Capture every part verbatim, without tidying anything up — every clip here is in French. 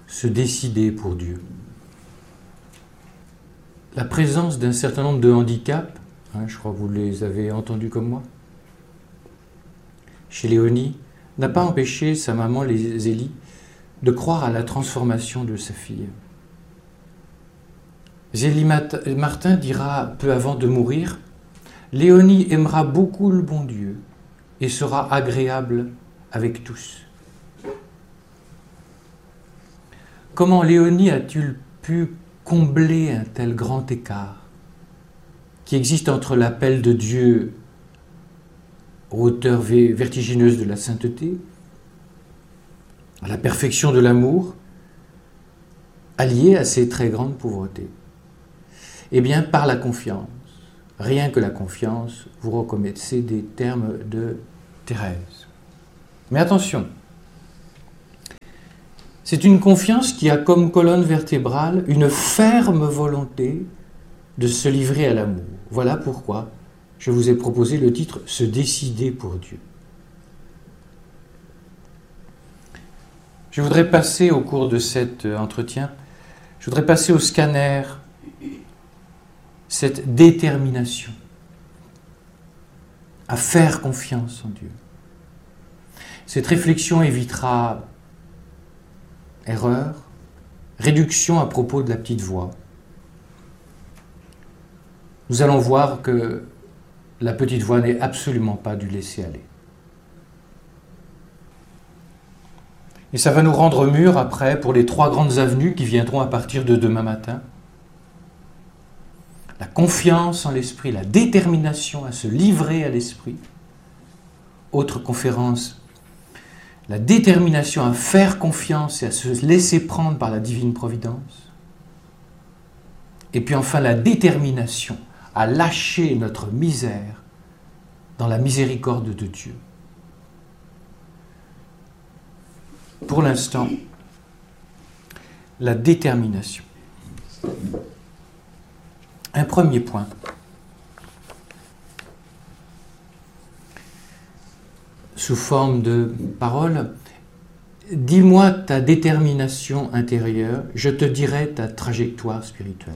se décider pour Dieu. La présence d'un certain nombre de handicaps, hein, je crois que vous les avez entendus comme moi, chez Léonie, n'a pas empêché sa maman, Zélie, de croire à la transformation de sa fille. Zélie Martin dira peu avant de mourir, « Léonie aimera beaucoup le bon Dieu et sera agréable avec tous. » Comment Léonie a-t-il pu combler un tel grand écart qui existe entre l'appel de Dieu aux hauteurs vertigineuses de la sainteté, à la perfection de l'amour, alliée à ses très grandes pauvretés? Eh bien, par la confiance. Rien que la confiance, vous reconnaissez des termes de Thérèse. Mais attention, c'est une confiance qui a comme colonne vertébrale une ferme volonté de se livrer à l'amour. Voilà pourquoi je vous ai proposé le titre « Se décider pour Dieu ». Je voudrais passer au cours de cet entretien, je voudrais passer au scanner cette détermination à faire confiance en Dieu. Cette réflexion évitera erreur, réduction à propos de la petite voix. Nous allons voir que la petite voix n'est absolument pas du laisser-aller. Et ça va nous rendre mûrs après pour les trois grandes avenues qui viendront à partir de demain matin. La confiance en l'esprit, la détermination à se livrer à l'esprit. Autre conférence, la détermination à faire confiance et à se laisser prendre par la divine providence. Et puis enfin la détermination à lâcher notre misère dans la miséricorde de Dieu. Pour l'instant, la détermination. Un premier point. Sous forme de parole, dis-moi ta détermination intérieure, je te dirai ta trajectoire spirituelle.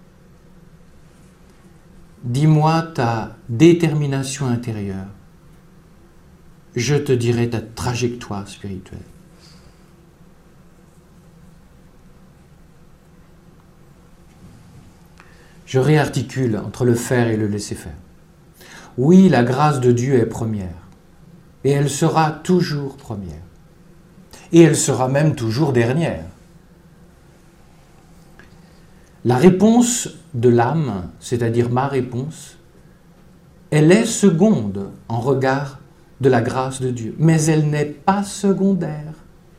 Dis-moi ta détermination intérieure, je te dirai ta trajectoire spirituelle. Je réarticule entre le faire et le laisser faire. Oui, la grâce de Dieu est première, et elle sera toujours première, et elle sera même toujours dernière. La réponse de l'âme, c'est-à-dire ma réponse, elle est seconde en regard de la grâce de Dieu, mais elle n'est pas secondaire.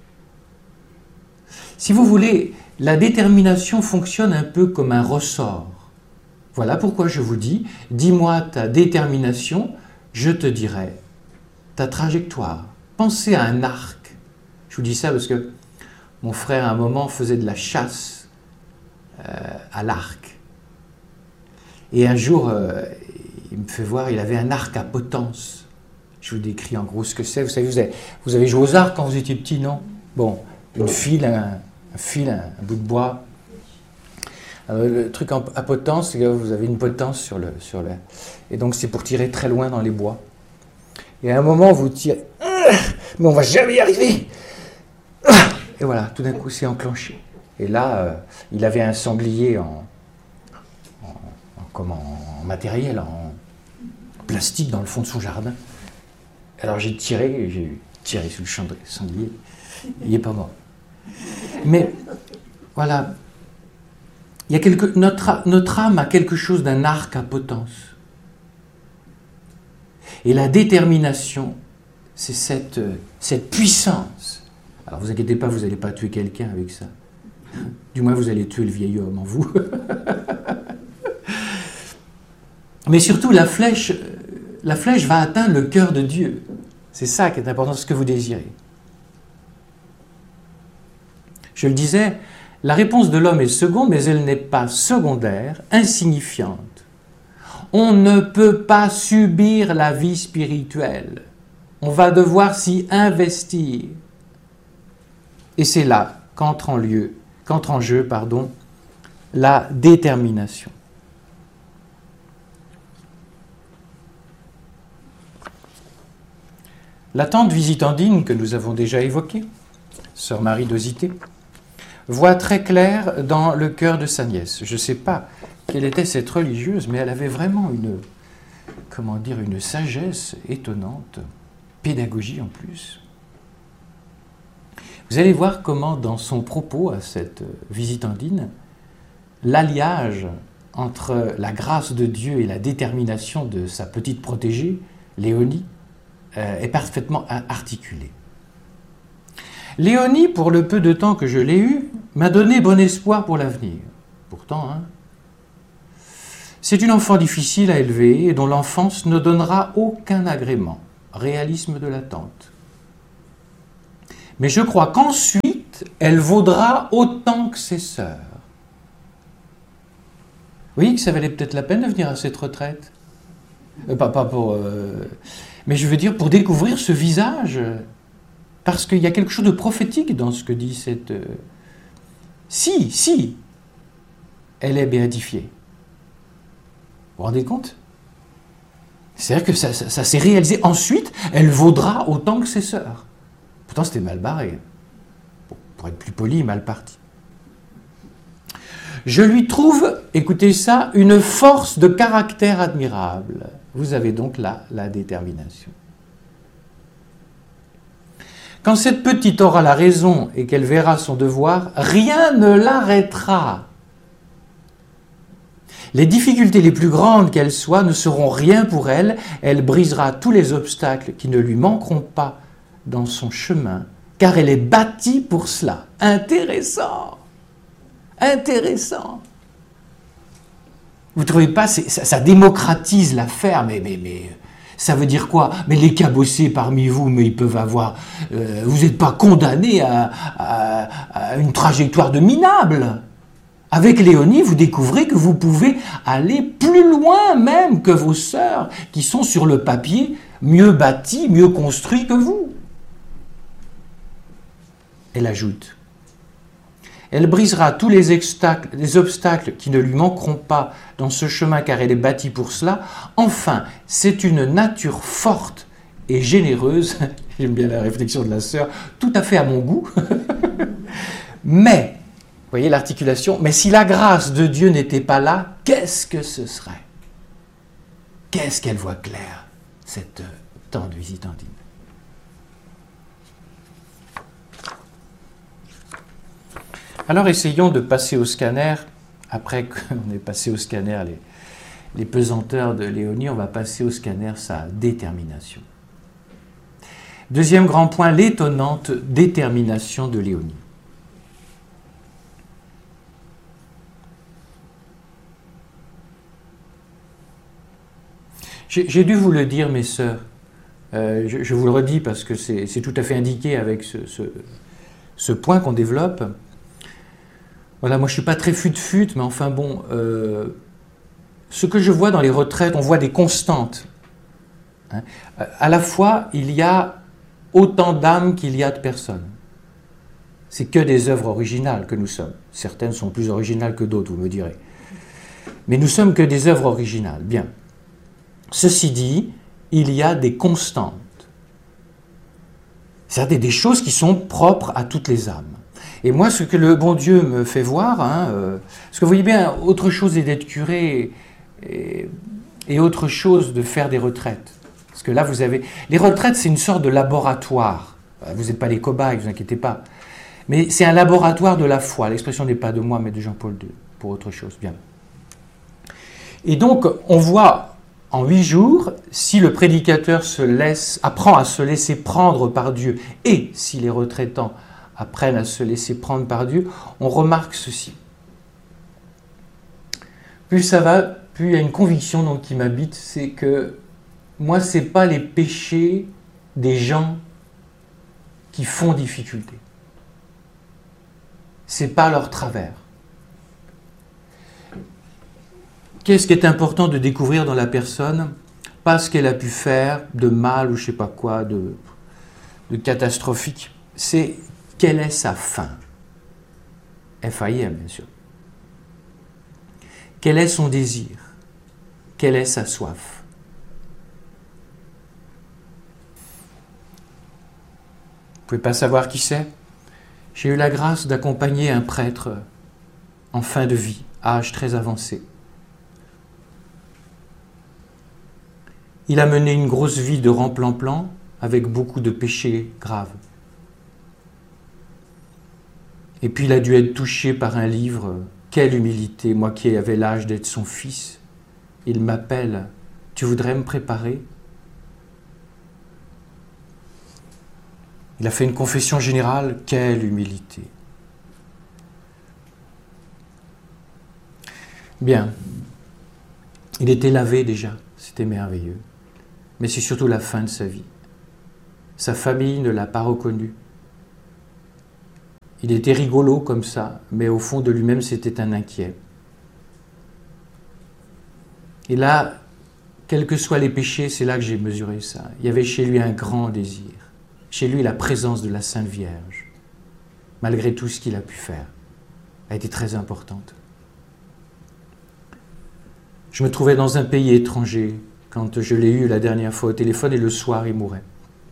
Si vous voulez, la détermination fonctionne un peu comme un ressort. Voilà pourquoi je vous dis, dis-moi ta détermination, je te dirai ta trajectoire. Pensez à un arc. Je vous dis ça parce que mon frère, à un moment, faisait de la chasse euh, à l'arc. Et un jour, euh, il me fait voir, il avait un arc à potence. Je vous décris en gros ce que c'est. Vous savez, vous avez, vous avez joué aux arcs quand vous étiez petit, non? Bon, une file, un, un fil, un, un bout de bois. Alors, le truc en, à potence, c'est que vous avez une potence sur le, sur le... Et donc, c'est pour tirer très loin dans les bois. Et à un moment, vous tirez... Mais on ne va jamais y arriver. Et voilà, tout d'un coup, c'est enclenché. Et là, euh, il avait un sanglier en, en, en, comment, en matériel, en plastique dans le fond de son jardin. Alors, j'ai tiré, j'ai tiré sur le sanglier. Il n'est pas mort. Mais, voilà... Il y a quelque, notre, notre âme a quelque chose d'un arc à potence. Et la détermination, c'est cette, cette puissance. Alors, vous inquiétez pas, vous n'allez pas tuer quelqu'un avec ça. Du moins, vous allez tuer le vieil homme en vous. Mais surtout, la flèche, la flèche va atteindre le cœur de Dieu. C'est ça qui est important, ce que vous désirez. Je le disais, la réponse de l'homme est seconde, mais elle n'est pas secondaire, insignifiante. On ne peut pas subir la vie spirituelle. On va devoir s'y investir. Et c'est là qu'entre en lieu, qu'entre en jeu, pardon, la détermination. La tante visitandine que nous avons déjà évoquée, sœur Marie d'Osité, voit très clair dans le cœur de sa nièce. Je ne sais pas quelle était cette religieuse, mais elle avait vraiment une, comment dire, une sagesse étonnante, pédagogie en plus. Vous allez voir comment dans son propos à cette visitandine, l'alliage entre la grâce de Dieu et la détermination de sa petite protégée, Léonie, euh, est parfaitement articulé. Léonie, pour le peu de temps que je l'ai eue, m'a donné bon espoir pour l'avenir. Pourtant, hein, c'est une enfant difficile à élever et dont l'enfance ne donnera aucun agrément. Réalisme de l'attente. Mais je crois qu'ensuite, elle vaudra autant que ses sœurs. Vous voyez que ça valait peut-être la peine de venir à cette retraite. Euh, pas, pas pour... Euh, mais je veux dire, pour découvrir ce visage. Parce qu'il y a quelque chose de prophétique dans ce que dit cette... Euh, si, si, elle est béatifiée. Vous vous rendez compte? C'est-à-dire que ça, ça, ça s'est réalisé. Ensuite, elle vaudra autant que ses sœurs. Pourtant, c'était mal barré. Bon, pour être plus poli, mal parti. Je lui trouve, écoutez ça, une force de caractère admirable. Vous avez donc là la détermination. Quand cette petite aura la raison et qu'elle verra son devoir, rien ne l'arrêtera. Les difficultés les plus grandes qu'elles soient ne seront rien pour elle. Elle brisera tous les obstacles qui ne lui manqueront pas dans son chemin, car elle est bâtie pour cela. Intéressant. Intéressant. Vous ne trouvez pas, ça, ça démocratise l'affaire, mais, mais, mais ça veut dire quoi? Mais les cabossés parmi vous, mais ils peuvent avoir... Euh, vous n'êtes pas condamnés à, à, à une trajectoire de minable. Avec Léonie, vous découvrez que vous pouvez aller plus loin même que vos sœurs, qui sont sur le papier mieux bâties, mieux construites que vous. Elle ajoute, elle brisera tous les obstacles, les obstacles qui ne lui manqueront pas dans ce chemin car elle est bâtie pour cela. Enfin, c'est une nature forte et généreuse, j'aime bien la réflexion de la sœur, tout à fait à mon goût, mais, vous voyez l'articulation, mais si la grâce de Dieu n'était pas là, qu'est-ce que ce serait? Qu'est-ce qu'elle voit clair, cette tante visitandine? Alors essayons de passer au scanner, après qu'on ait passé au scanner les, les pesanteurs de Léonie, on va passer au scanner sa détermination. Deuxième grand point, l'étonnante détermination de Léonie. J'ai dû vous le dire, mes sœurs, euh, je, je vous le redis parce que c'est tout à fait indiqué avec ce, ce, ce point qu'on développe. Voilà, moi je ne suis pas très fut-fut, mais enfin bon, euh, ce que je vois dans les retraites, on voit des constantes. Hein. À la fois, il y a autant d'âmes qu'il y a de personnes. C'est que des œuvres originales que nous sommes. Certaines sont plus originales que d'autres, vous me direz. Mais nous sommes que des œuvres originales. Bien. Ceci dit, il y a des constantes. C'est-à-dire des choses qui sont propres à toutes les âmes. Et moi, ce que le bon Dieu me fait voir, hein, euh, parce que vous voyez bien, autre chose est d'être curé et, et autre chose de faire des retraites. Parce que là, vous avez... Les retraites, c'est une sorte de laboratoire. Vous n'êtes pas les cobayes, ne vous inquiétez pas. Mais c'est un laboratoire de la foi. L'expression n'est pas de moi, mais de Jean-Paul deux, pour autre chose. Bien. Et donc, on voit en huit jours, si le prédicateur se laisse, apprend à se laisser prendre par Dieu, et si les retraitants apprennent à se laisser prendre par Dieu, on remarque ceci. Plus ça va, plus il y a une conviction donc, qui m'habite, c'est que moi, ce n'est pas les péchés des gens qui font difficulté. Ce n'est pas leur travers. Qu'est-ce qui est important de découvrir dans la personne? Pas ce qu'elle a pu faire de mal ou je ne sais pas quoi, de, de catastrophique. C'est quelle est sa fin. F A I M bien sûr. Quel est son désir? Quelle est sa soif? Vous ne pouvez pas savoir qui c'est? J'ai eu la grâce d'accompagner un prêtre en fin de vie, âge très avancé. Il a mené une grosse vie de remplan-plan avec beaucoup de péchés graves. Et puis il a dû être touché par un livre. Quelle humilité, moi qui avais l'âge d'être son fils. Il m'appelle, tu voudrais me préparer? Il a fait une confession générale, quelle humilité. Bien, il était lavé déjà, c'était merveilleux. Mais c'est surtout la fin de sa vie. Sa famille ne l'a pas reconnu. Il était rigolo comme ça, mais au fond de lui-même, c'était un inquiet. Et là, quels que soient les péchés, c'est là que j'ai mesuré ça. Il y avait chez lui un grand désir. Chez lui, la présence de la Sainte Vierge, malgré tout ce qu'il a pu faire, a été très importante. Je me trouvais dans un pays étranger quand je l'ai eu la dernière fois au téléphone et le soir, il mourait.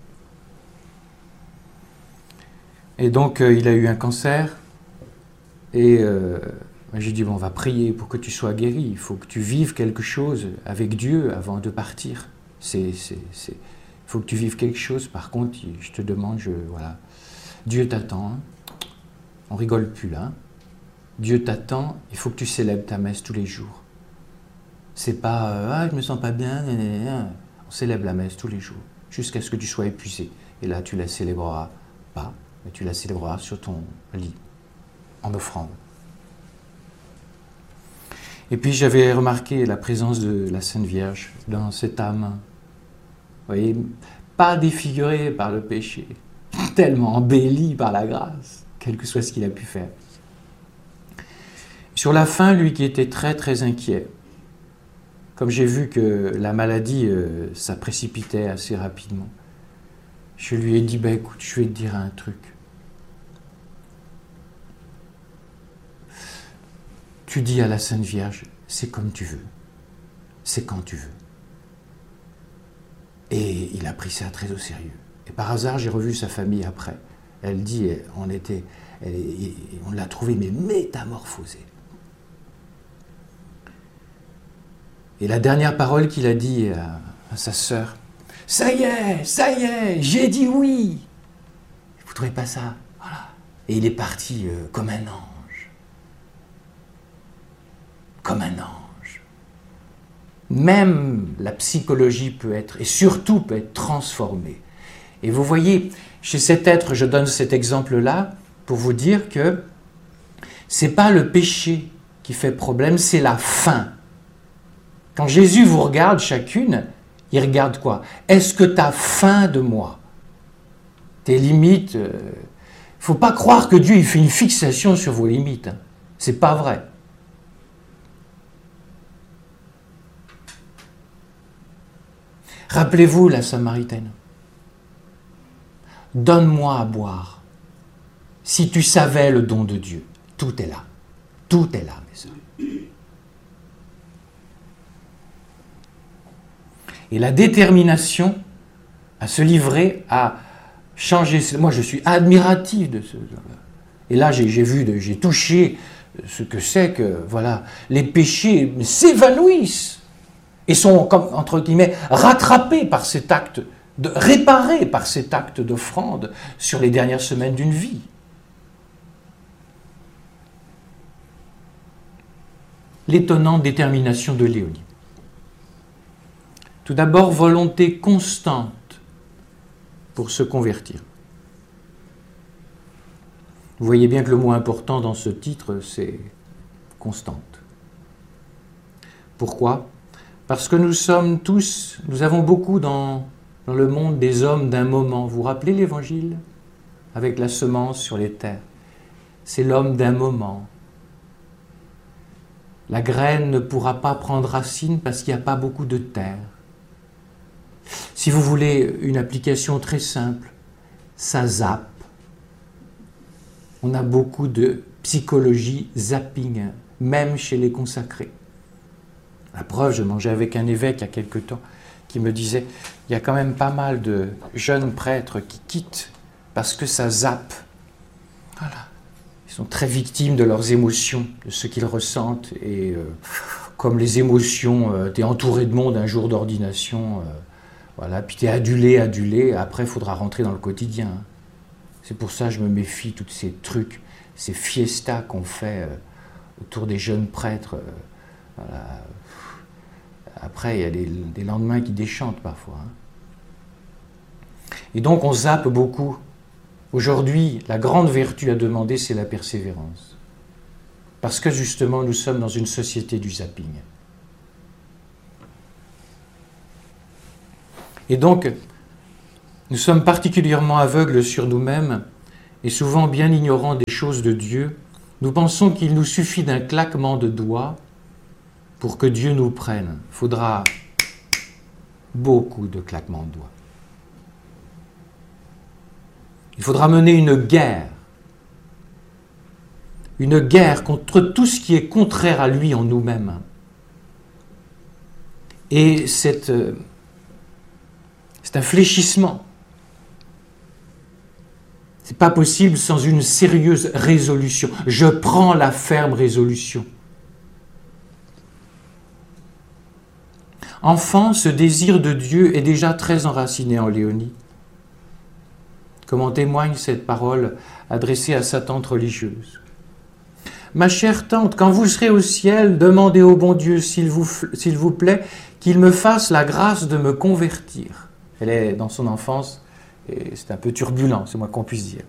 Et donc, euh, il a eu un cancer et euh, j'ai dit, bon, on va prier pour que tu sois guéri. Il faut que tu vives quelque chose avec Dieu avant de partir. C'est, c'est, c'est... Il faut que tu vives quelque chose. Par contre, je te demande, je, voilà, Dieu t'attend. Hein. On rigole plus là. Dieu t'attend, il faut que tu célèbres ta messe tous les jours. C'est pas, euh, ah, je me sens pas bien, nan, nan, nan. On célèbre la messe tous les jours, jusqu'à ce que tu sois épuisé. Et là, tu la célébreras pas. Mais tu la célébreras sur ton lit, en offrande. Et puis j'avais remarqué la présence de la Sainte Vierge dans cette âme. Vous voyez, pas défigurée par le péché, tellement embellie par la grâce, quel que soit ce qu'il a pu faire. Sur la fin, lui qui était très très inquiet, comme j'ai vu que la maladie, euh, ça précipitait assez rapidement, je lui ai dit, ben écoute, je vais te dire un truc. Tu dis à la Sainte Vierge, c'est comme tu veux, c'est quand tu veux. Et il a pris ça très au sérieux. Et par hasard, j'ai revu sa famille après. Elle dit, on était, elle, on l'a trouvé mais métamorphosé. Et la dernière parole qu'il a dit à, à sa sœur, ça y est, ça y est, j'ai dit oui. Vous ne trouvez pas ça? Voilà. Et il est parti euh, comme un ange. Comme un ange. Même la psychologie peut être, et surtout peut être transformée. Et vous voyez, chez cet être, je donne cet exemple-là pour vous dire que ce n'est pas le péché qui fait problème, c'est la faim. Quand Jésus vous regarde chacune, il regarde quoi? Est-ce que tu as faim de moi? Tes limites, il euh, ne faut pas croire que Dieu il fait une fixation sur vos limites. Hein. Ce n'est pas vrai. Rappelez-vous la Samaritaine. Donne-moi à boire. Si tu savais le don de Dieu, tout est là. Tout est là, mes sœurs. Et la détermination à se livrer, à changer. Moi, je suis admiratif de ce. Et là, j'ai, j'ai vu, j'ai touché ce que c'est que, voilà, les péchés s'évanouissent et sont, comme, entre guillemets, rattrapés par cet acte, de, réparés par cet acte d'offrande sur les dernières semaines d'une vie. L'étonnante détermination de Léonie. Tout d'abord, volonté constante pour se convertir. Vous voyez bien que le mot important dans ce titre, c'est constante. Pourquoi? Parce que nous sommes tous, nous avons beaucoup dans, dans le monde des hommes d'un moment. Vous vous rappelez l'Évangile? Avec la semence sur les terres. C'est l'homme d'un moment. La graine ne pourra pas prendre racine parce qu'il n'y a pas beaucoup de terre. Si vous voulez une application très simple, ça zappe. On a beaucoup de psychologie zapping, même chez les consacrés. La preuve, je mangeais avec un évêque il y a quelque temps qui me disait il y a quand même pas mal de jeunes prêtres qui quittent parce que ça zappe. Voilà. Ils sont très victimes de leurs émotions, de ce qu'ils ressentent. Et euh, comme les émotions, euh, tu es entouré de monde un jour d'ordination, euh, voilà, puis tu es adulé, adulé, après il faudra rentrer dans le quotidien. C'est pour ça que je me méfie de tous ces trucs, ces fiestas qu'on fait euh, autour des jeunes prêtres. Euh, voilà. Après, il y a des, des lendemains qui déchantent parfois. Hein. Et donc on zappe beaucoup. Aujourd'hui, la grande vertu à demander, c'est la persévérance. Parce que justement, nous sommes dans une société du zapping. Et donc, nous sommes particulièrement aveugles sur nous-mêmes et souvent bien ignorants des choses de Dieu. Nous pensons qu'il nous suffit d'un claquement de doigts pour que Dieu nous prenne. Il faudra beaucoup de claquements de doigts. Il faudra mener une guerre. Une guerre contre tout ce qui est contraire à lui en nous-mêmes. Et c'est, euh, c'est un fléchissement. Ce n'est pas possible sans une sérieuse résolution. Je prends la ferme résolution. Enfant, ce désir de Dieu est déjà très enraciné en Léonie. Comme en témoigne cette parole adressée à sa tante religieuse. Ma chère tante, quand vous serez au ciel, demandez au bon Dieu, s'il vous, s'il vous plaît, qu'il me fasse la grâce de me convertir. Elle est dans son enfance et c'est un peu turbulent, c'est moins qu'on puisse dire.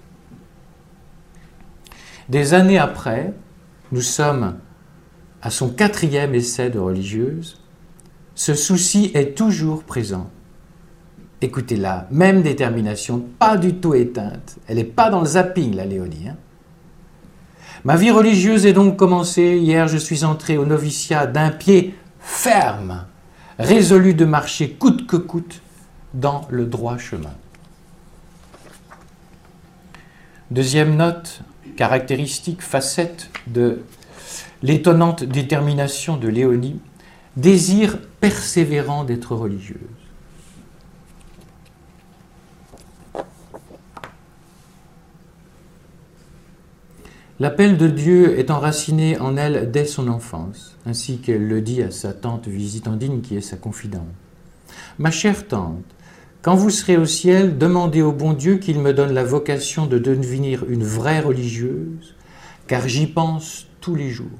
Des années après, nous sommes à son quatrième essai de religieuse. Ce souci est toujours présent. Écoutez-la, même détermination, pas du tout éteinte. Elle n'est pas dans le zapping, la Léonie. Hein. Ma vie religieuse est donc commencée. Hier, je suis entré au noviciat d'un pied ferme, résolu de marcher coûte que coûte dans le droit chemin. Deuxième note, caractéristique, facette de l'étonnante détermination de Léonie, désir persévérant d'être religieuse. L'appel de Dieu est enraciné en elle dès son enfance, ainsi qu'elle le dit à sa tante Visitandine qui est sa confidente. Ma chère tante, quand vous serez au ciel, demandez au bon Dieu qu'il me donne la vocation de devenir une vraie religieuse, car j'y pense tous les jours.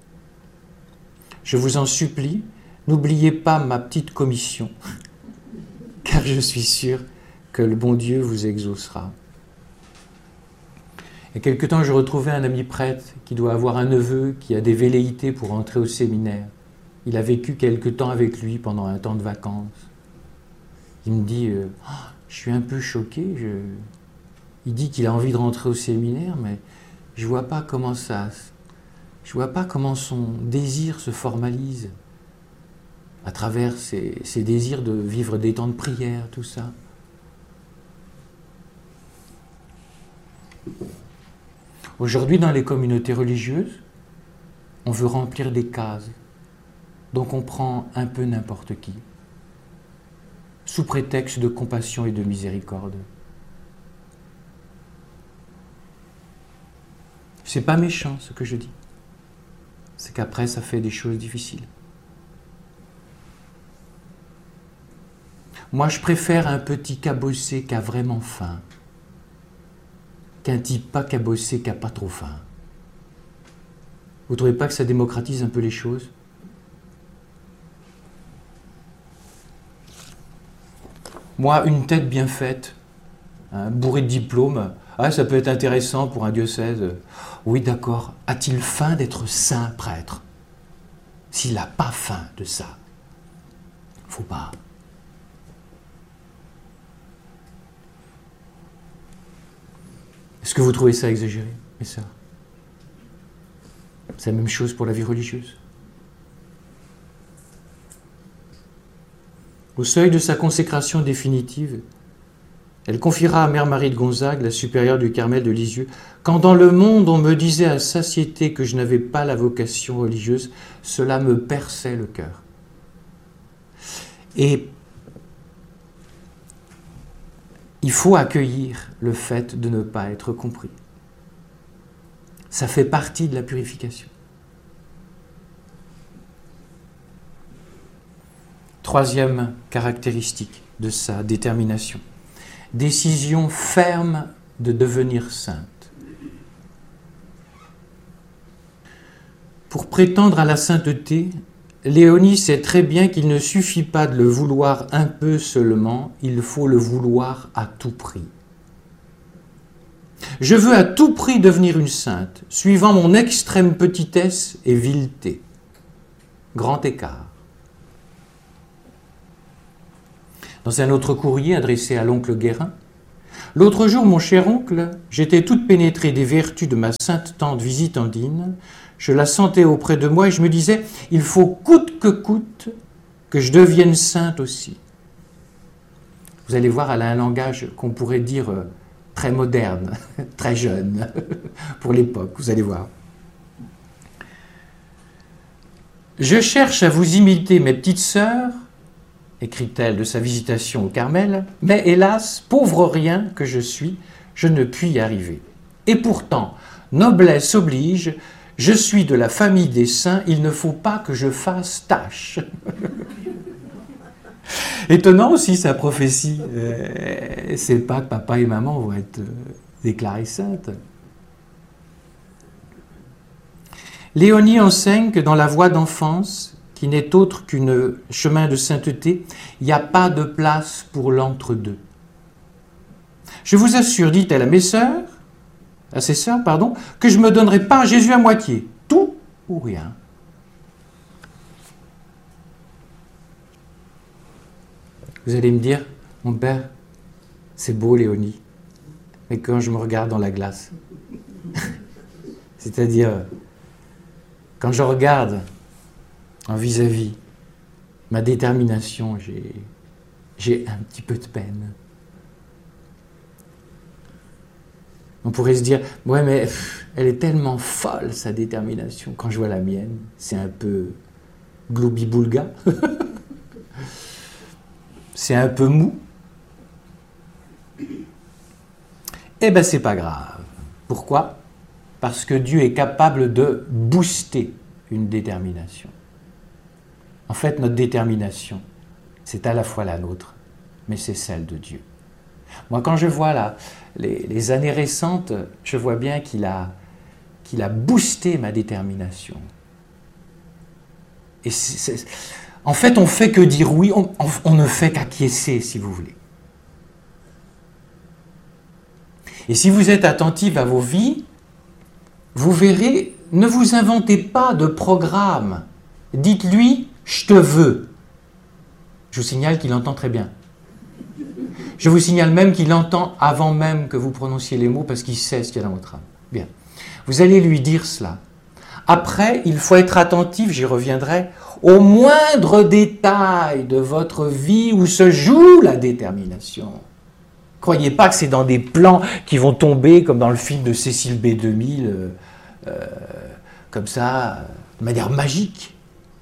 Je vous en supplie, n'oubliez pas ma petite commission, car je suis sûr que le bon Dieu vous exaucera. Il y a quelque temps, je retrouvais un ami prêtre qui doit avoir un neveu qui a des velléités pour entrer au séminaire. Il a vécu quelque temps avec lui pendant un temps de vacances. Il me dit euh, oh, « Je suis un peu choqué. Je... » Il dit qu'il a envie de rentrer au séminaire, mais je ne vois pas comment ça... Je vois pas comment son désir se formalise à travers ses, ses désirs de vivre des temps de prière, tout ça. Aujourd'hui, dans les communautés religieuses, on veut remplir des cases. Donc on prend un peu n'importe qui, sous prétexte de compassion et de miséricorde. C'est pas méchant ce que je dis. C'est qu'après, ça fait des choses difficiles. Moi, je préfère un petit cabossé qui a vraiment faim, qu'un type pas cabossé qui n'a pas trop faim. Vous ne trouvez pas que ça démocratise un peu les choses ? Moi, une tête bien faite, hein, bourrée de diplômes, ah, ça peut être intéressant pour un diocèse. Oui, d'accord. A-t-il faim d'être saint prêtre ? S'il n'a pas faim de ça, faut pas. Est-ce que vous trouvez ça exagéré, mes sœurs ? C'est la même chose pour la vie religieuse. Au seuil de sa consécration définitive, Elle confiera à Mère Marie de Gonzague, la supérieure du Carmel de Lisieux, « Quand dans le monde on me disait à satiété que je n'avais pas la vocation religieuse, cela me perçait le cœur. » Et il faut accueillir le fait de ne pas être compris. Ça fait partie de la purification. Troisième caractéristique de sa détermination. Décision ferme de devenir sainte. Pour prétendre à la sainteté, Léonie sait très bien qu'il ne suffit pas de le vouloir un peu seulement, il faut le vouloir à tout prix. Je veux à tout prix devenir une sainte, suivant mon extrême petitesse et vileté. Grand écart. Dans un autre courrier adressé à l'oncle Guérin, « L'autre jour, mon cher oncle, j'étais toute pénétrée des vertus de ma sainte tante Visitandine. Je la sentais auprès de moi et je me disais, il faut coûte que coûte que je devienne sainte aussi. » Vous allez voir, elle a un langage qu'on pourrait dire très moderne, très jeune pour l'époque, vous allez voir. « Je cherche à vous imiter mes petites sœurs, écrit-elle de sa visitation au Carmel, mais hélas, pauvre rien que je suis, je ne puis y arriver. Et pourtant, noblesse oblige, je suis de la famille des saints, il ne faut pas que je fasse tâche. » Étonnant aussi sa prophétie. Euh, c'est pas que papa et maman vont être euh, déclarées saintes. Léonie enseigne que dans la voie d'enfance, qui n'est autre qu'un chemin de sainteté, il n'y a pas de place pour l'entre-deux. Je vous assure, dit-elle à mes sœurs, à ses sœurs, pardon, que je ne me donnerai pas à Jésus à moitié, tout ou rien. Vous allez me dire, mon père, c'est beau Léonie, mais quand je me regarde dans la glace, c'est-à-dire, quand je regarde en vis-à-vis ma détermination, j'ai, j'ai un petit peu de peine. On pourrait se dire, ouais, mais pff, elle est tellement folle, sa détermination. Quand je vois la mienne, c'est un peu gloubi-boulga. C'est un peu mou. Eh bien, c'est pas grave. Pourquoi ? Parce que Dieu est capable de booster une détermination. En fait, notre détermination, c'est à la fois la nôtre, mais c'est celle de Dieu. Moi, quand je vois là, les, les années récentes, je vois bien qu'il a, qu'il a boosté ma détermination. Et c'est, c'est, en fait, on ne fait que dire oui, on, on, on ne fait qu'acquiescer, si vous voulez. Et si vous êtes attentif à vos vies, vous verrez, ne vous inventez pas de programme. Dites-lui, je te veux. Je vous signale qu'il entend très bien. Je vous signale même qu'il entend avant même que vous prononciez les mots parce qu'il sait ce qu'il y a dans votre âme. Bien. Vous allez lui dire cela. Après, il faut être attentif, j'y reviendrai, au moindre détail de votre vie où se joue la détermination. Croyez pas que c'est dans des plans qui vont tomber comme dans le film de Cécile B deux mille, euh, euh, comme ça, de manière magique.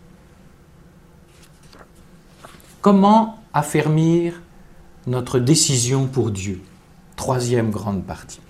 Comment affermir notre décision pour Dieu? Troisième grande partie.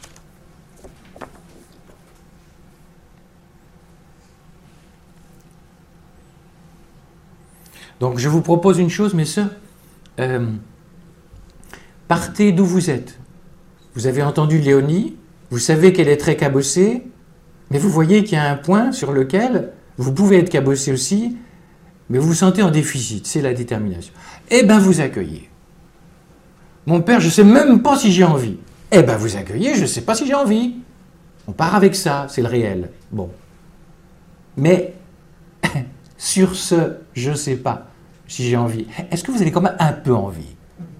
Donc je vous propose une chose, mes sœurs. Euh, partez d'où vous êtes. Vous avez entendu Léonie, vous savez qu'elle est très cabossée, mais vous voyez qu'il y a un point sur lequel vous pouvez être cabossé aussi, mais vous vous sentez en déficit, c'est la détermination. Eh bien, vous accueillez. Mon père, je ne sais même pas si j'ai envie. Eh bien, vous accueillez, je ne sais pas si j'ai envie. On part avec ça, c'est le réel. Bon. Mais, sur ce, je ne sais pas si j'ai envie. Est-ce que vous avez quand même un peu envie?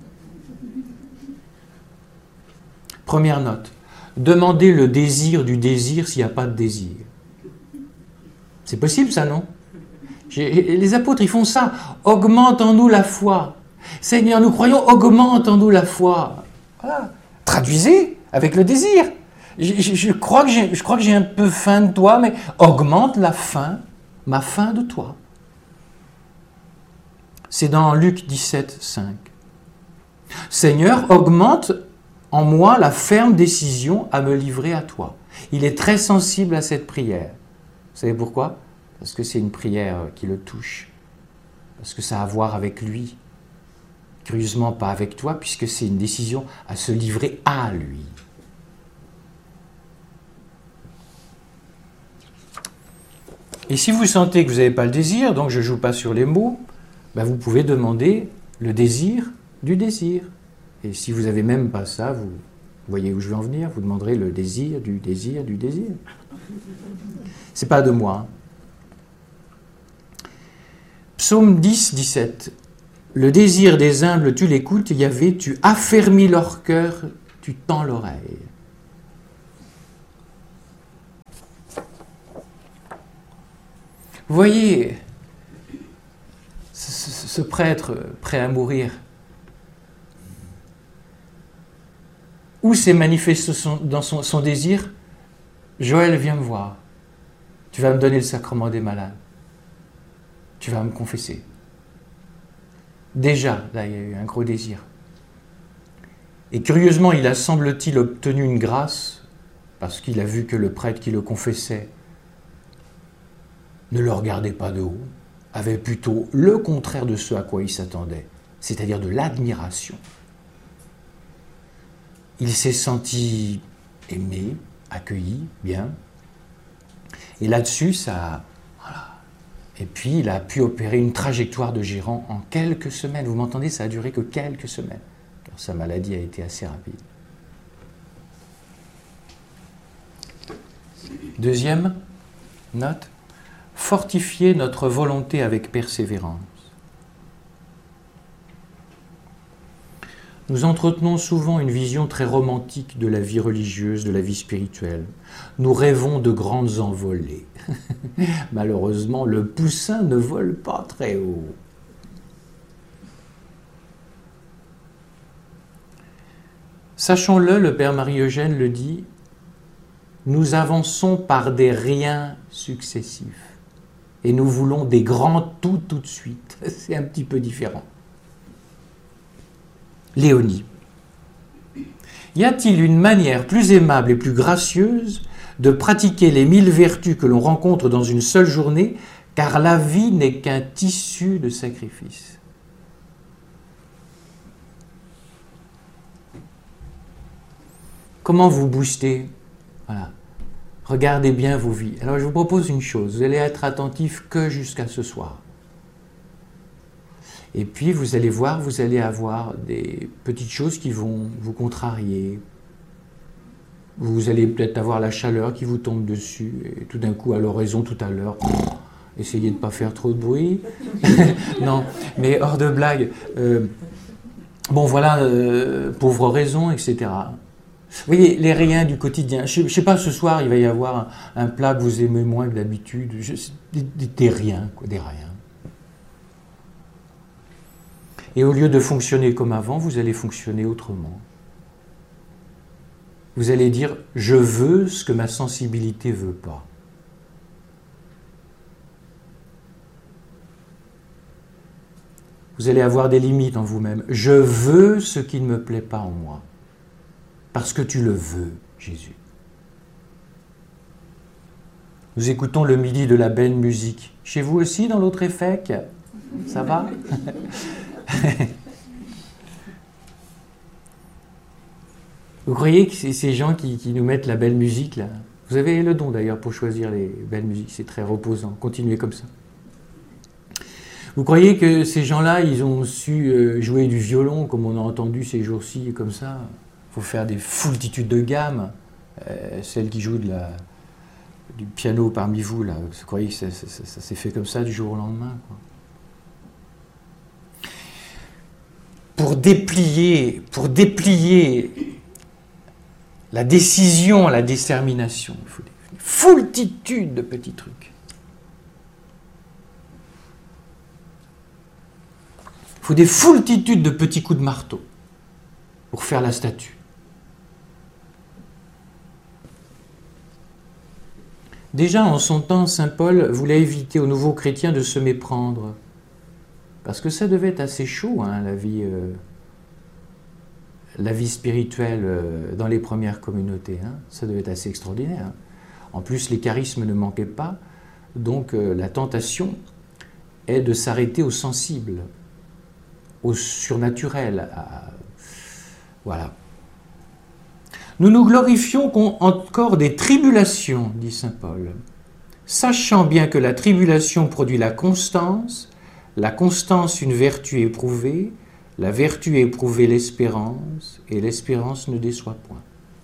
Première note. Demandez le désir du désir s'il n'y a pas de désir. C'est possible, ça, non? Les apôtres, ils font ça. Augmente en nous la foi. Seigneur, nous croyons, augmente en nous la foi. Voilà. Traduisez avec le désir. Je, je, je crois que j'ai, je crois que j'ai un peu faim de toi, mais augmente la faim, ma faim de toi. C'est dans Luc dix-sept, cinq. Seigneur, augmente en moi la ferme décision à me livrer à toi. Il est très sensible à cette prière. Vous savez pourquoi? Parce que c'est une prière qui le touche. Parce que ça a à voir avec lui. Curieusement, pas avec toi, puisque c'est une décision à se livrer à lui. Et si vous sentez que vous n'avez pas le désir, donc je ne joue pas sur les mots, ben vous pouvez demander le désir du désir. Et si vous n'avez même pas ça, vous voyez où je veux en venir, vous demanderez le désir du désir du désir. C'est pas de moi. Psaume dix, dix-sept. Le désir des humbles, tu l'écoutes, Yahvé, tu affermis leur cœur, tu tends l'oreille. Vous voyez, ce, ce, ce prêtre prêt à mourir, où s'est manifesté son, dans son, son désir? Joël, viens me voir. Tu vas me donner le sacrement des malades. Tu vas me confesser. Déjà, là, il y a eu un gros désir. Et curieusement, il a, semble-t-il, obtenu une grâce, parce qu'il a vu que le prêtre qui le confessait ne le regardait pas de haut, avait plutôt le contraire de ce à quoi il s'attendait, c'est-à-dire de l'admiration. Il s'est senti aimé, accueilli, bien. Et là-dessus, ça... Voilà. Et puis, il a pu opérer une trajectoire de gérant en quelques semaines. Vous m'entendez, ça a duré que quelques semaines, car sa maladie a été assez rapide. Deuxième note, fortifier notre volonté avec persévérance. Nous entretenons souvent une vision très romantique de la vie religieuse, de la vie spirituelle. Nous rêvons de grandes envolées. Malheureusement, le poussin ne vole pas très haut. Sachons-le, le Père Marie-Eugène le dit, nous avançons par des riens successifs et nous voulons des grands tout tout de suite. C'est un petit peu différent. Léonie. Y a-t-il une manière plus aimable et plus gracieuse de pratiquer les mille vertus que l'on rencontre dans une seule journée, car la vie n'est qu'un tissu de sacrifices? Comment vous booster? Voilà. Regardez bien vos vies. Alors je vous propose une chose, vous allez être attentif que jusqu'à ce soir. Et puis, vous allez voir, vous allez avoir des petites choses qui vont vous contrarier. Vous allez peut-être avoir la chaleur qui vous tombe dessus. Et tout d'un coup, à l'oraison, tout à l'heure, essayez de ne pas faire trop de bruit. Non, mais hors de blague. Euh, bon, voilà, euh, pauvre raison, et cetera. Vous voyez, les riens du quotidien. Je ne sais pas, ce soir, il va y avoir un, un plat que vous aimez moins que d'habitude. Des, des, des riens, quoi, des riens. Et au lieu de fonctionner comme avant, vous allez fonctionner autrement. Vous allez dire « je veux ce que ma sensibilité ne veut pas ». Vous allez avoir des limites en vous-même. « Je veux ce qui ne me plaît pas en moi ». Parce que tu le veux, Jésus. Nous écoutons le midi de la belle musique. Chez vous aussi, dans l'autre évêque? Ça va? Vous croyez que c'est ces gens qui, qui nous mettent la belle musique là? Vous avez le don d'ailleurs pour choisir les belles musiques, c'est très reposant. Continuez comme ça. Vous croyez que ces gens-là, ils ont su jouer du violon comme on a entendu ces jours-ci comme ça? Il faut faire des foultitudes de gammes. Euh, celle qui joue de la, du piano parmi vous, là, vous croyez que ça, ça, ça, ça s'est fait comme ça du jour au lendemain, quoi? Pour déplier, pour déplier la décision, la détermination, il faut une foultitude de petits trucs. Il faut des foultitudes de petits coups de marteau. pour faire la statue. Déjà en son temps, saint Paul voulait éviter aux nouveaux chrétiens de se méprendre, parce que ça devait être assez chaud, hein, la vie, euh, la vie spirituelle euh, dans les premières communautés. Hein. Ça devait être assez extraordinaire. Hein. En plus, les charismes ne manquaient pas, donc euh, la tentation est de s'arrêter au sensible, au surnaturel. À... Voilà. Nous nous glorifions encore des tribulations, dit saint Paul, sachant bien que la tribulation produit la constance, la constance une vertu éprouvée, la vertu éprouvée l'espérance, et l'espérance ne déçoit point.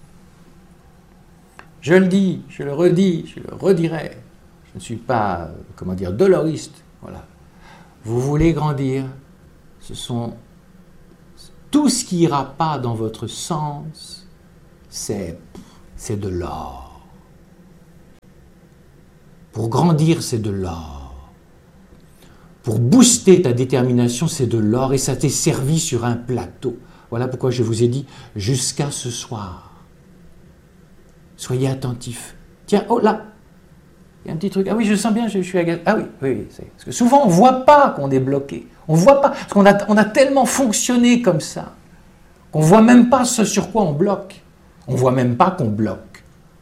Je le dis, je le redis, je le redirai. Je ne suis pas, comment dire, doloriste. Voilà. Vous voulez grandir, ce sont tout ce qui ira pas dans votre sens, c'est, c'est de l'or. Pour grandir, c'est de l'or. Pour booster ta détermination, c'est de l'or et ça t'est servi sur un plateau. Voilà pourquoi je vous ai dit jusqu'à ce soir. Soyez attentifs. Tiens, oh là, il y a un petit truc. Ah oui, je sens bien, je, je suis agacé. Ah oui, oui, oui. C'est, parce que souvent, on ne voit pas qu'on est bloqué. On ne voit pas, parce qu'on a, on a tellement fonctionné comme ça, qu'on ne voit même pas ce sur quoi on bloque. On ne voit même pas qu'on bloque.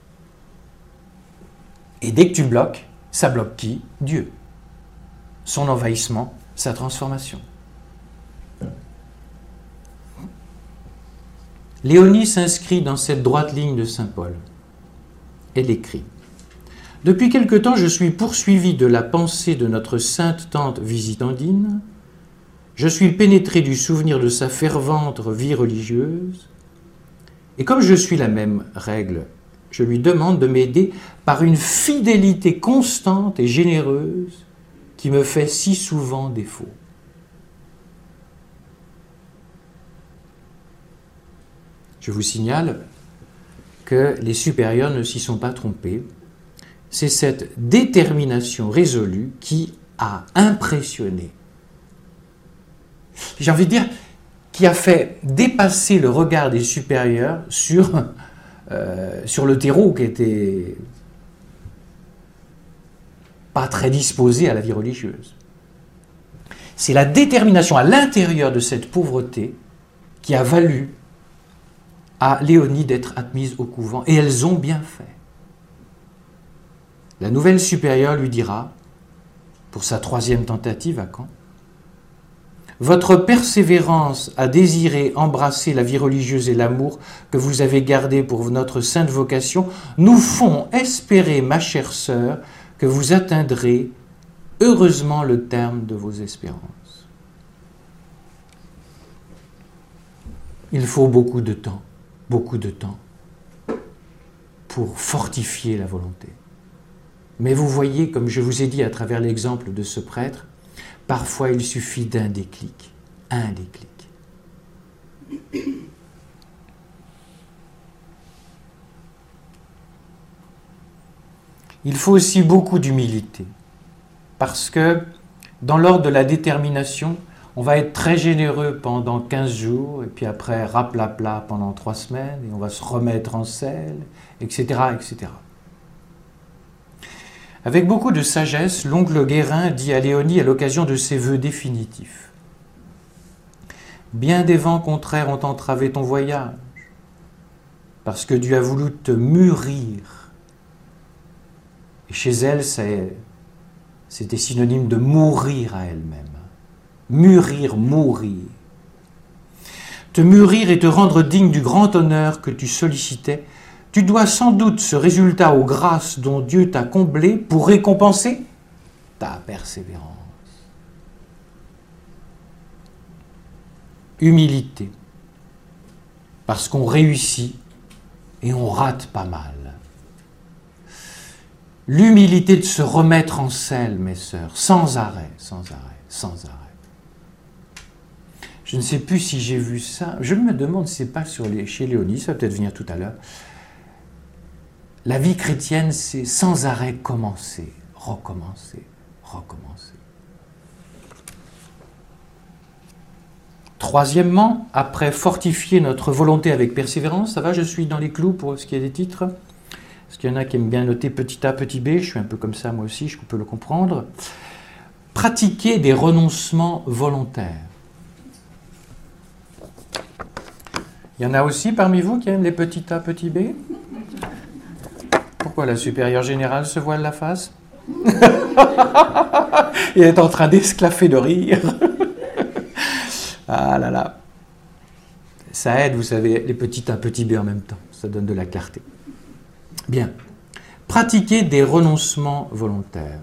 Et dès que tu bloques, ça bloque qui? Dieu. Son envahissement, sa transformation. Léonie s'inscrit dans cette droite ligne de saint Paul. Elle écrit « Depuis quelque temps, je suis poursuivi de la pensée de notre sainte tante Visitandine. Je suis pénétré du souvenir de sa fervente vie religieuse. Et comme je suis la même règle, je lui demande de m'aider par une fidélité constante et généreuse qui me fait si souvent défaut. » Je vous signale que les supérieurs ne s'y sont pas trompés. C'est cette détermination résolue qui a impressionné. J'ai envie de dire, qui a fait dépasser le regard des supérieurs sur, euh, sur le terreau qui était pas très disposé à la vie religieuse. C'est la détermination à l'intérieur de cette pauvreté qui a valu à Léonie d'être admise au couvent. Et elles ont bien fait. La nouvelle supérieure lui dira, pour sa troisième tentative à Caen, « Votre persévérance à désirer embrasser la vie religieuse et l'amour que vous avez gardé pour notre sainte vocation nous font espérer, ma chère sœur, que vous atteindrez heureusement le terme de vos espérances. » Il faut beaucoup de temps, beaucoup de temps pour fortifier la volonté. Mais vous voyez, comme je vous ai dit à travers l'exemple de ce prêtre, parfois il suffit d'un déclic, un déclic. Il faut aussi beaucoup d'humilité, parce que dans l'ordre de la détermination, on va être très généreux pendant quinze jours, et puis après raplapla pendant trois semaines, et on va se remettre en selle, et cetera, et cetera. Avec beaucoup de sagesse, l'oncle Guérin dit à Léonie à l'occasion de ses vœux définitifs. « Bien des vents contraires ont entravé ton voyage, parce que Dieu a voulu te mûrir. » Et chez elle, c'était synonyme de mourir à elle-même. Mûrir, mourir. Te mûrir et te rendre digne du grand honneur que tu sollicitais, tu dois sans doute ce résultat aux grâces dont Dieu t'a comblé pour récompenser ta persévérance. Humilité, parce qu'on réussit et on rate pas mal. L'humilité de se remettre en selle, mes sœurs, sans arrêt, sans arrêt, sans arrêt. Je ne sais plus si j'ai vu ça, je me demande si ce n'est pas sur les, chez Léonie, ça va peut-être venir tout à l'heure. La vie chrétienne, c'est sans arrêt commencer, recommencer, recommencer. Troisièmement, après fortifier notre volonté avec persévérance, ça va, je suis dans les clous pour ce qui est des titres. Parce qu'il y en a qui aiment bien noter petit a, petit b, je suis un peu comme ça moi aussi, je peux le comprendre. Pratiquer des renoncements volontaires. Il y en a aussi parmi vous qui aiment les petits a, petit b? Pourquoi la supérieure générale se voile la face? Il est en train d'esclaffer de rire. Ah là là. Ça aide, vous savez, les petits a, petit b en même temps. Ça donne de la clarté. Bien. Pratiquer des renoncements volontaires.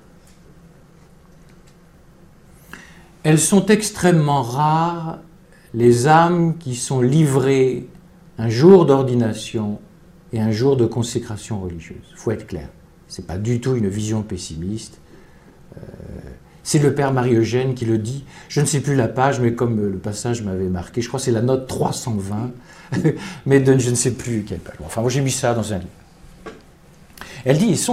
Elles sont extrêmement rares, les âmes qui sont livrées un jour d'ordination et un jour de consécration religieuse. Il faut être clair. Ce n'est pas du tout une vision pessimiste. Euh, c'est le père Marie-Eugène qui le dit. Je ne sais plus la page, mais comme le passage m'avait marqué, je crois que c'est la note trois cent vingt, mais de, je ne sais plus quelle page. Enfin, moi j'ai mis ça dans un livre. Elle dit, ils sont